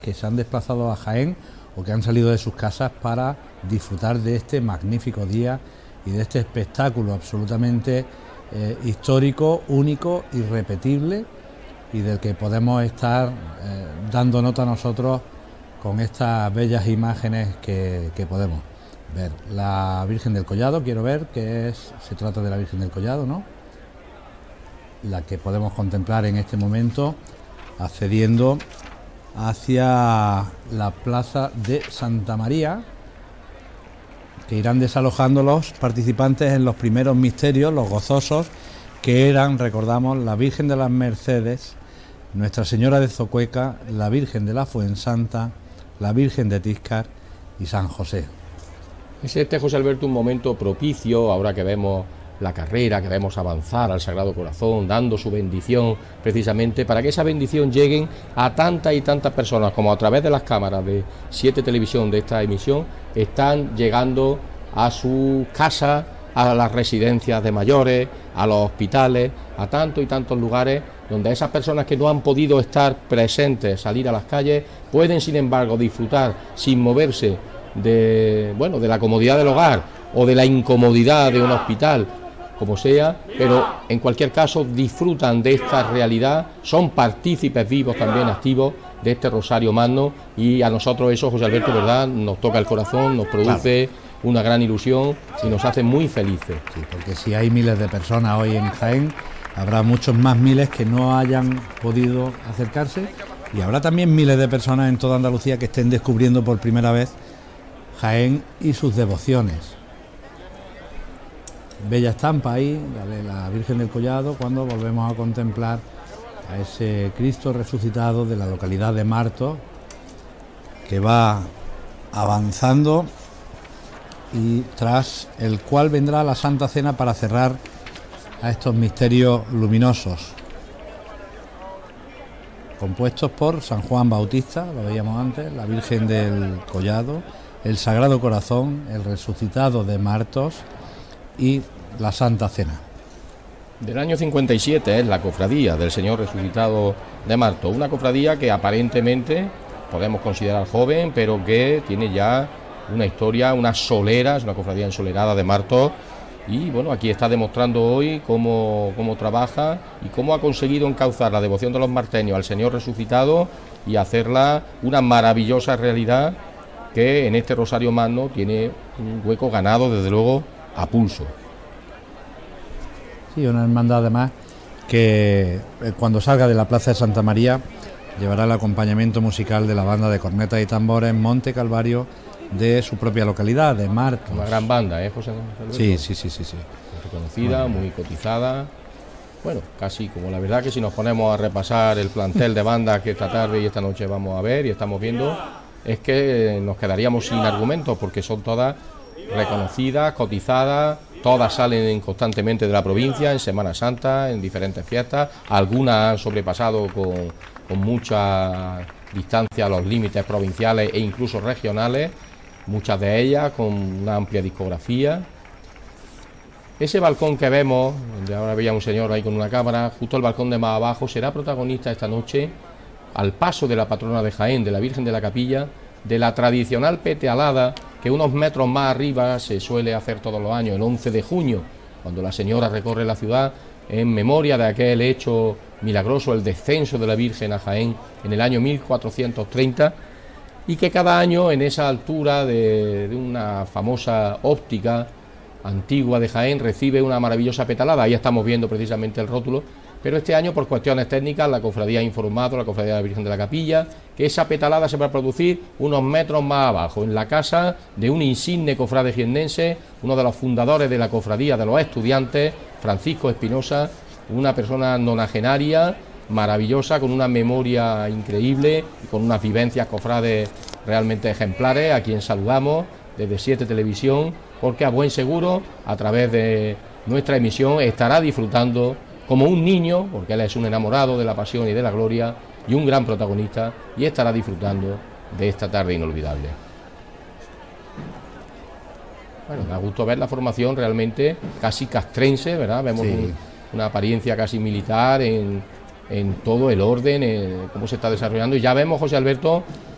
que se han desplazado a Jaén o que han salido de sus casas para disfrutar de este magnífico día y de este espectáculo absolutamente histórico, único, irrepetible, y del que podemos estar dando nota nosotros con estas bellas imágenes que podemos ver. La Virgen del Collado, quiero ver, se trata de la Virgen del Collado, ¿no? La que podemos contemplar en este momento accediendo hacia la plaza de Santa María, que irán desalojando los participantes en los primeros misterios, los gozosos, que eran, recordamos, la Virgen de las Mercedes, Nuestra Señora de Zocueca, la Virgen de la Fuensanta, la Virgen de Tíscar y San José. Es José Alberto, un momento propicio, ahora que vemos la carrera, que vemos avanzar al Sagrado Corazón, dando su bendición, precisamente para que esa bendición llegue a tantas y tantas personas como a través de las cámaras de 7 Televisión de esta emisión están llegando a su casa, a las residencias de mayores, a los hospitales, a tantos y tantos lugares donde esas personas que no han podido estar presentes, salir a las calles, pueden sin embargo disfrutar sin moverse de la comodidad del hogar o de la incomodidad de un hospital, como sea, pero en cualquier caso disfrutan de esta realidad, son partícipes vivos también activos de este Rosario Magno, y a nosotros eso, José Alberto, verdad, nos toca el corazón, nos produce una gran ilusión y nos hace muy felices. Sí, porque si hay miles de personas hoy en Jaén, habrá muchos más miles que no hayan podido acercarse, y habrá también miles de personas en toda Andalucía que estén descubriendo por primera vez Jaén y sus devociones. Bella estampa ahí, la de la Virgen del Collado, cuando volvemos a contemplar a ese Cristo resucitado de la localidad de Martos, que va avanzando y tras el cual vendrá la Santa Cena para cerrar a estos misterios luminosos, compuestos por San Juan Bautista, lo veíamos antes, la Virgen del Collado, el Sagrado Corazón, el Resucitado de Martos y la Santa Cena. Del año 57 es la cofradía del Señor Resucitado de Martos, una cofradía que aparentemente podemos considerar joven, pero que tiene ya una historia, una solera, es una cofradía ensolerada de Martos, y bueno, aquí está demostrando hoy cómo trabaja y cómo ha conseguido encauzar la devoción de los marteños al Señor Resucitado y hacerla una maravillosa realidad que en este Rosario Magno tiene un hueco ganado, desde luego, a pulso. Sí, una hermandad además que cuando salga de la Plaza de Santa María llevará el acompañamiento musical de la banda de cornetas y tambores Monte Calvario de su propia localidad, de Martos. Una gran banda, José Alberto? Sí. Muy reconocida, muy cotizada. Bueno, casi como la verdad que si nos ponemos a repasar el plantel de bandas que esta tarde y esta noche vamos a ver y estamos viendo, es que nos quedaríamos sin argumentos, porque son todas reconocidas, cotizadas, todas salen constantemente de la provincia en Semana Santa, en diferentes fiestas, algunas han sobrepasado con mucha distancia los límites provinciales e incluso regionales, muchas de ellas con una amplia discografía. Ese balcón que vemos, donde ahora veía un señor ahí con una cámara, justo el balcón de más abajo, será protagonista esta noche, al paso de la patrona de Jaén, de la Virgen de la Capilla, de la tradicional petealada que unos metros más arriba se suele hacer todos los años, el 11 de junio, cuando la señora recorre la ciudad en memoria de aquel hecho milagroso, el descenso de la Virgen a Jaén en el año 1430, y que cada año en esa altura de una famosa óptica antigua de Jaén recibe una maravillosa petalada. Ahí estamos viendo precisamente el rótulo, pero este año por cuestiones técnicas la cofradía ha informado, la cofradía de la Virgen de la Capilla, que esa petalada se va a producir unos metros más abajo, en la casa de un insigne cofrade jiennense, uno de los fundadores de la cofradía de los estudiantes, Francisco Espinosa, una persona nonagenaria, maravillosa, con una memoria increíble y con unas vivencias cofrades realmente ejemplares, a quien saludamos desde 7 Televisión, porque a buen seguro, a través de nuestra emisión, estará disfrutando como un niño, porque él es un enamorado de la pasión y de la gloria, y un gran protagonista, y estará disfrutando de esta tarde inolvidable. Bueno, da gusto ver la formación realmente casi castrense, ¿verdad? Vemos una apariencia casi militar en todo el orden, cómo se está desarrollando, y ya vemos, José Alberto,